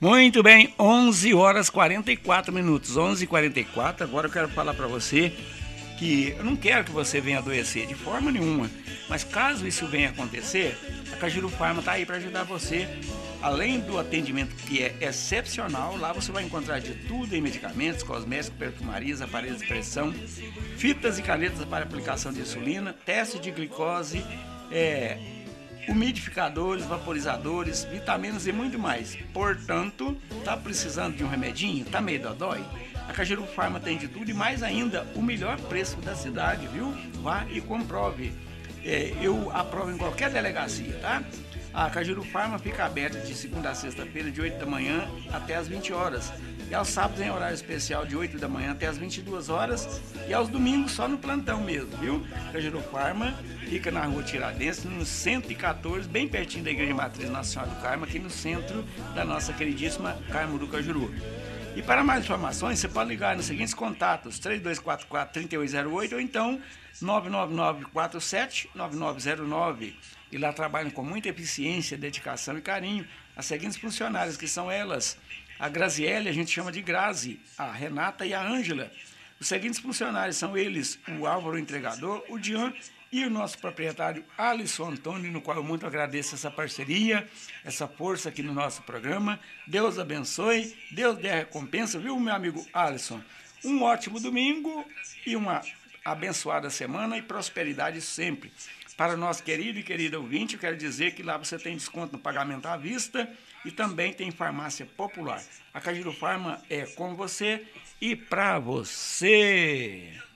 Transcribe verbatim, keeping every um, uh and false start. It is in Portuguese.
Muito bem, onze horas e quarenta e quatro minutos, onze e quarenta e quatro. Agora eu quero falar para você que eu não quero que você venha adoecer de forma nenhuma, mas caso isso venha acontecer, a Cajuru Farma está aí para ajudar você. Além do atendimento que é excepcional, lá você vai encontrar de tudo em medicamentos, cosméticos, perfumarias, aparelhos de pressão, fitas e canetas para aplicação de insulina, teste de glicose, é, umidificadores, vaporizadores, vitaminas e muito mais. Portanto, tá precisando de um remedinho? Tá meio dodói? A Cajuru Farma tem de tudo e mais ainda o melhor preço da cidade, viu? Vá e comprove. É, eu aprovo em qualquer delegacia, tá? A Cajuru Farma fica aberta de segunda a sexta-feira, de oito da manhã até as vinte horas. E aos sábados em horário especial, de oito da manhã até as vinte e duas horas. E aos domingos só no plantão mesmo, viu? Cajuru Farma fica na rua Tiradentes, no cento e quatorze, bem pertinho da Igreja Matriz Nossa Senhora do Carmo, aqui no centro da nossa queridíssima Carmo do Cajuru. E para mais informações, você pode ligar nos seguintes contatos: três dois quatro quatro, três oito zero oito ou então nove nove nove quatro sete nove nove zero nove. E lá trabalham com muita eficiência, dedicação e carinho as seguintes funcionárias, que são elas: a Graziele, a gente chama de Grazi, a Renata e a Ângela. Os seguintes funcionários são eles: o Álvaro, o entregador, o Dian e o nosso proprietário Alisson Antônio, no qual eu muito agradeço essa parceria, essa força aqui no nosso programa. Deus abençoe, Deus dê a recompensa, viu, meu amigo Alisson? Um ótimo domingo e uma abençoada semana e prosperidade sempre. Para o nosso querido e querida ouvinte, eu quero dizer que lá você tem desconto no pagamento à vista e também tem farmácia popular. A Cajuru Farma é com você e para você.